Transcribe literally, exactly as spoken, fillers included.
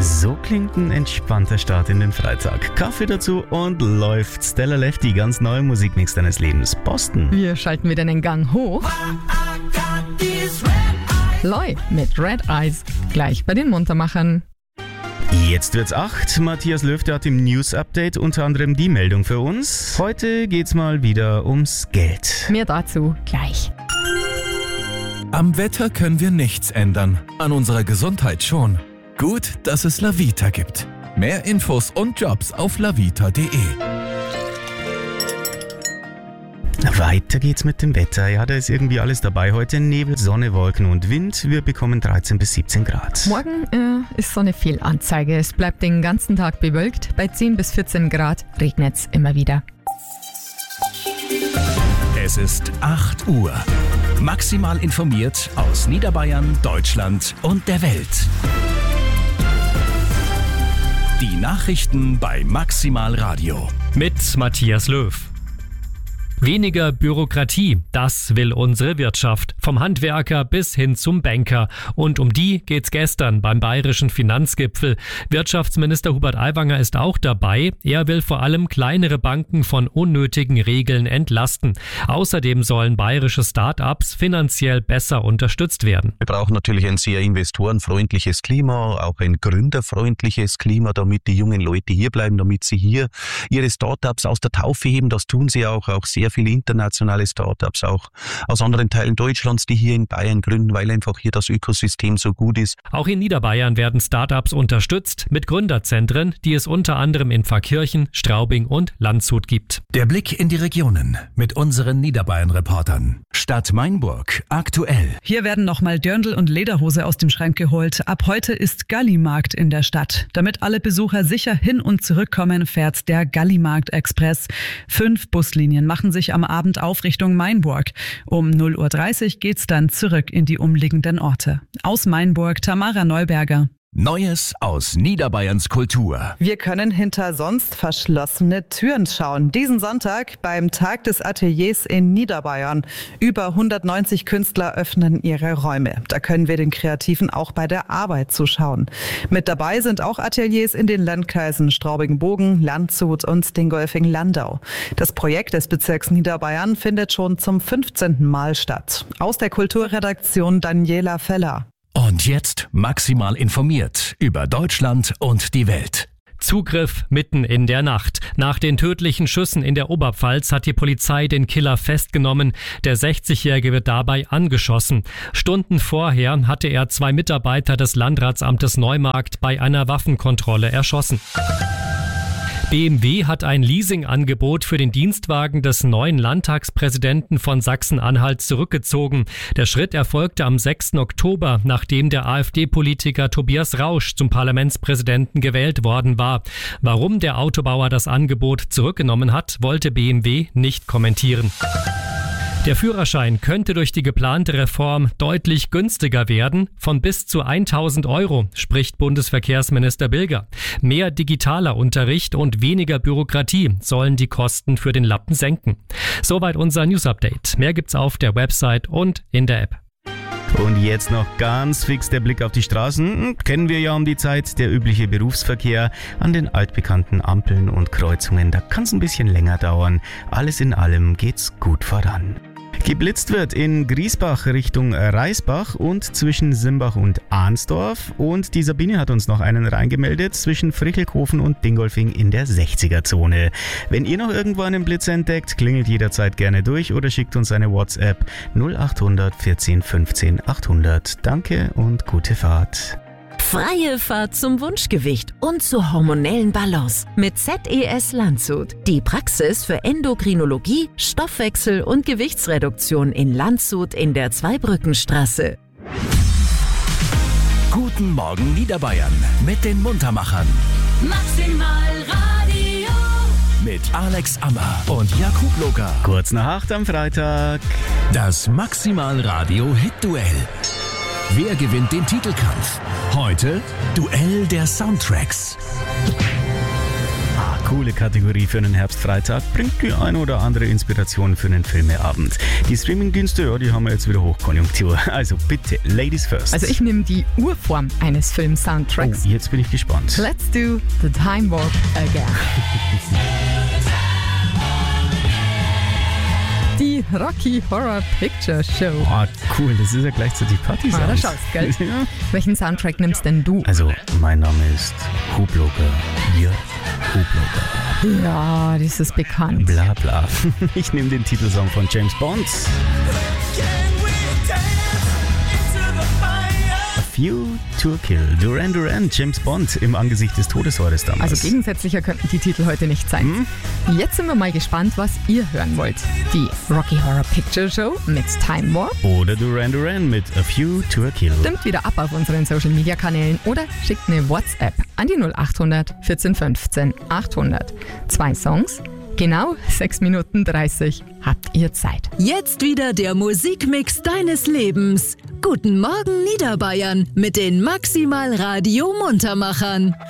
So klingt ein entspannter Start in den Freitag. Kaffee dazu und läuft. Stella Lefty, ganz neue Musikmix deines Lebens. Boston. Wir schalten wieder den Gang hoch. Loi mit Red Eyes. Gleich bei den Muntermachern. Jetzt wird's acht. Matthias Löw, der hat im News-Update unter anderem die Meldung für uns. Heute geht's mal wieder ums Geld. Mehr dazu gleich. Am Wetter können wir nichts ändern, an unserer Gesundheit schon. Gut, dass es Lavita gibt. Mehr Infos und Jobs auf lavita punkt de. Weiter geht's mit dem Wetter. Ja, da ist irgendwie alles dabei heute. Nebel, Sonne, Wolken und Wind. Wir bekommen dreizehn bis siebzehn Grad. Morgen äh, ist so eine Fehlanzeige. Es bleibt den ganzen Tag bewölkt. Bei zehn bis vierzehn Grad regnet's immer wieder. Es ist acht Uhr. Maximal informiert aus Niederbayern, Deutschland und der Welt. Die Nachrichten bei Maximal Radio. Mit Matthias Löw. Weniger Bürokratie, das will unsere Wirtschaft. Vom Handwerker bis hin zum Banker. Und um die geht's gestern beim bayerischen Finanzgipfel. Wirtschaftsminister Hubert Aiwanger ist auch dabei. Er will vor allem kleinere Banken von unnötigen Regeln entlasten. Außerdem sollen bayerische Start-ups finanziell besser unterstützt werden. Wir brauchen natürlich ein sehr investorenfreundliches Klima, auch ein gründerfreundliches Klima, damit die jungen Leute hier bleiben, damit sie hier ihre Start-ups aus der Taufe heben. Das tun sie auch, auch sehr viele internationale Startups, auch aus anderen Teilen Deutschlands, die hier in Bayern gründen, weil einfach hier das Ökosystem so gut ist. Auch in Niederbayern werden Startups unterstützt mit Gründerzentren, die es unter anderem in Pfarrkirchen, Straubing und Landshut gibt. Der Blick in die Regionen mit unseren Niederbayern-Reportern. Stadt Mainburg aktuell. Hier werden nochmal Dirndl und Lederhose aus dem Schrank geholt. Ab heute ist Gallimarkt in der Stadt. Damit alle Besucher sicher hin und zurückkommen, fährt der Gallimarkt Express. Fünf Buslinien machen sich am Abend auf Richtung Mainburg. Um null Uhr dreißig geht's dann zurück in die umliegenden Orte. Aus Mainburg, Tamara Neuberger. Neues aus Niederbayerns Kultur. Wir können hinter sonst verschlossene Türen schauen. Diesen Sonntag beim Tag des Ateliers in Niederbayern. Über hundertneunzig Künstler öffnen ihre Räume. Da können wir den Kreativen auch bei der Arbeit zuschauen. Mit dabei sind auch Ateliers in den Landkreisen Straubing-Bogen, Landshut und Dingolfing-Landau. Das Projekt des Bezirks Niederbayern findet schon zum fünfzehnten Mal statt. Aus der Kulturredaktion Daniela Feller. Und jetzt maximal informiert über Deutschland und die Welt. Zugriff mitten in der Nacht. Nach den tödlichen Schüssen in der Oberpfalz hat die Polizei den Killer festgenommen. Der sechzigjährige wird dabei angeschossen. Stunden vorher hatte er zwei Mitarbeiter des Landratsamtes Neumarkt bei einer Waffenkontrolle erschossen. B M W hat ein Leasingangebot für den Dienstwagen des neuen Landtagspräsidenten von Sachsen-Anhalt zurückgezogen. Der Schritt erfolgte am sechsten Oktober, nachdem der AfD-Politiker Tobias Rausch zum Parlamentspräsidenten gewählt worden war. Warum der Autobauer das Angebot zurückgenommen hat, wollte B M W nicht kommentieren. Der Führerschein könnte durch die geplante Reform deutlich günstiger werden, von bis zu tausend Euro, spricht Bundesverkehrsminister Bilger. Mehr digitaler Unterricht und weniger Bürokratie sollen die Kosten für den Lappen senken. Soweit unser News-Update. Mehr gibt's auf der Website und in der App. Und jetzt noch ganz fix der Blick auf die Straßen. Kennen wir ja um die Zeit, der übliche Berufsverkehr an den altbekannten Ampeln und Kreuzungen. Da kann es ein bisschen länger dauern. Alles in allem geht's gut voran. Geblitzt wird in Griesbach Richtung Reisbach und zwischen Simbach und Ahnsdorf. Und die Sabine hat uns noch einen reingemeldet zwischen Frickelkofen und Dingolfing in der sechziger-Zone. Wenn ihr noch irgendwo einen Blitz entdeckt, klingelt jederzeit gerne durch oder schickt uns eine WhatsApp null achthundert vierzehn fünfzehn achthundert. Danke und gute Fahrt. Freie Fahrt zum Wunschgewicht und zur hormonellen Balance mit Z E S Landshut. Die Praxis für Endokrinologie, Stoffwechsel und Gewichtsreduktion in Landshut in der Zweibrückenstraße. Guten Morgen Niederbayern mit den Muntermachern. Maximal Radio. Mit Alex Ammer und Jakub Loka. Kurz nach acht am Freitag. Das Maximal Radio Hit-Duell. Wer gewinnt den Titelkampf? Heute Duell der Soundtracks. Ah, coole Kategorie für einen Herbstfreitag, bringt die ein oder andere Inspiration für einen Filmeabend. Die Streamingdienste, ja, die haben wir jetzt wieder Hochkonjunktur. Also bitte, Ladies first. Also ich nehme die Urform eines Film-Soundtracks. Oh, jetzt bin ich gespannt. Let's do the time warp again. Die Rocky Horror Picture Show. Oh, cool, das ist ja gleichzeitig Party-Sound. Ah, da schaust, gell? Ja. Welchen Soundtrack nimmst denn du? Also, mein Name ist Hublocker. Ja, Hublocker. Ja, das ist bekannt. Bla bla. Ich nehme den Titelsong von James Bond. A View to a Kill. Duran Duran, James Bond im Angesicht des Todesheures damals. Also gegensätzlicher könnten die Titel heute nicht sein. Hm? Jetzt sind wir mal gespannt, was ihr hören wollt. Die Rocky Horror Picture Show mit Time Warp. Oder Duran Duran mit A View to a Kill. Stimmt wieder ab auf unseren Social Media Kanälen oder schickt eine WhatsApp an die null acht hundert vierzehn fünfzehn achthundert. Zwei Songs, genau sechs Minuten dreißig habt ihr Zeit. Jetzt wieder der Musikmix deines Lebens. Guten Morgen Niederbayern mit den Maximal Radio Muntermachern.